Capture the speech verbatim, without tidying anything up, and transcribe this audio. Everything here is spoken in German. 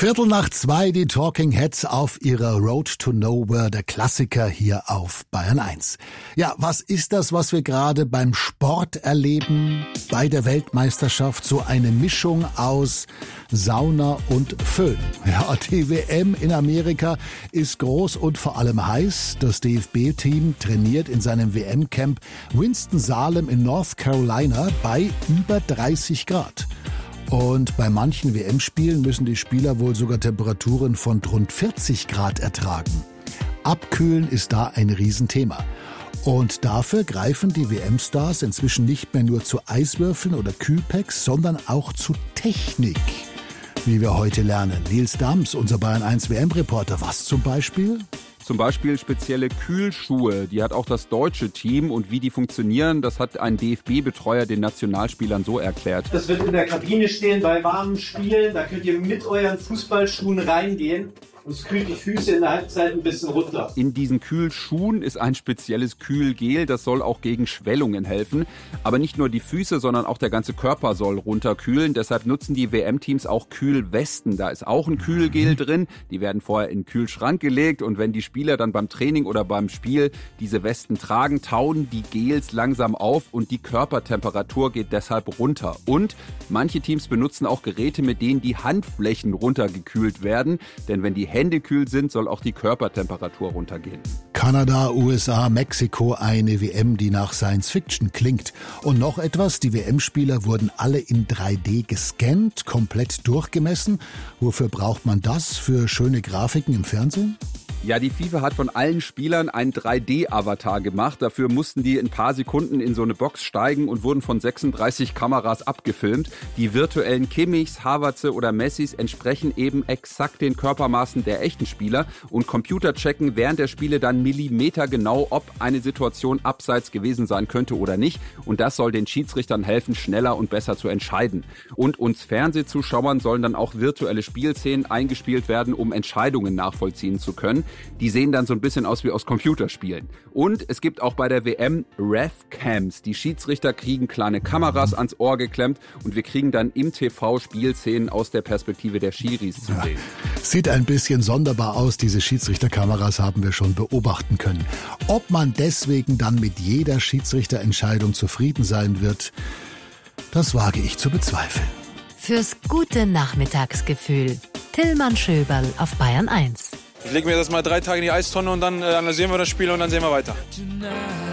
Viertel nach zwei, die Talking Heads auf ihrer Road to Nowhere, der Klassiker hier auf Bayern eins. Ja, was ist das, was wir gerade beim Sport erleben, bei der Weltmeisterschaft? So eine Mischung aus Sauna und Föhn. Ja, die W M in Amerika ist groß und vor allem heiß. Das D F B-Team trainiert in seinem W M-Camp Winston-Salem in North Carolina bei über dreißig Grad. Und bei manchen W M-Spielen müssen die Spieler wohl sogar Temperaturen von rund vierzig Grad ertragen. Abkühlen ist da ein Riesenthema. Und dafür greifen die W M-Stars inzwischen nicht mehr nur zu Eiswürfeln oder Kühlpacks, sondern auch zu Technik, wie wir heute lernen. Nils Dams, unser Bayern eins W M-Reporter. Was zum Beispiel? Zum Beispiel spezielle Kühlschuhe, die hat auch das deutsche Team. Und wie die funktionieren, das hat ein D F B-Betreuer den Nationalspielern so erklärt. Das wird in der Kabine stehen bei warmen Spielen. Da könnt ihr mit euren Fußballschuhen reingehen. Und es kühlt die Füße in der Halbzeit ein bisschen runter. In diesen Kühlschuhen ist ein spezielles Kühlgel, das soll auch gegen Schwellungen helfen. Aber nicht nur die Füße, sondern auch der ganze Körper soll runterkühlen. Deshalb nutzen die W M-Teams auch Kühlwesten. Da ist auch ein Kühlgel drin. Die werden vorher in den Kühlschrank gelegt. Und wenn die Spieler dann beim Training oder beim Spiel diese Westen tragen, tauen die Gels langsam auf und die Körpertemperatur geht deshalb runter. Und manche Teams benutzen auch Geräte, mit denen die Handflächen runtergekühlt werden. Denn wenn die Hände kühl sind, soll auch die Körpertemperatur runtergehen. Kanada, U S A, Mexiko, eine W M, die nach Science Fiction klingt. Und noch etwas, die W M-Spieler wurden alle in drei D gescannt, komplett durchgemessen. Wofür braucht man das? Für schöne Grafiken im Fernsehen? Ja, die FIFA hat von allen Spielern einen drei D-Avatar gemacht. Dafür mussten die in ein paar Sekunden in so eine Box steigen und wurden von sechsunddreißig Kameras abgefilmt. Die virtuellen Kimmichs, Havertze oder Messis entsprechen eben exakt den Körpermaßen der echten Spieler. Und Computer checken während der Spiele dann millimetergenau, ob eine Situation abseits gewesen sein könnte oder nicht. Und das soll den Schiedsrichtern helfen, schneller und besser zu entscheiden. Und uns Fernsehzuschauern sollen dann auch virtuelle Spielszenen eingespielt werden, um Entscheidungen nachvollziehen zu können. Die sehen dann so ein bisschen aus wie aus Computerspielen. Und es gibt auch bei der W M Ref-Cams. Die Schiedsrichter kriegen kleine Kameras ans Ohr geklemmt und wir kriegen dann im T V Spielszenen aus der Perspektive der Schiris zu sehen. Ja, sieht ein bisschen sonderbar aus. Diese Schiedsrichterkameras haben wir schon beobachten können. Ob man deswegen dann mit jeder Schiedsrichterentscheidung zufrieden sein wird, das wage ich zu bezweifeln. Fürs gute Nachmittagsgefühl. Tillmann Schöberl auf Bayern eins. Ich lege mir das mal drei Tage in die Eistonne und dann äh, analysieren wir das Spiel und dann sehen wir weiter.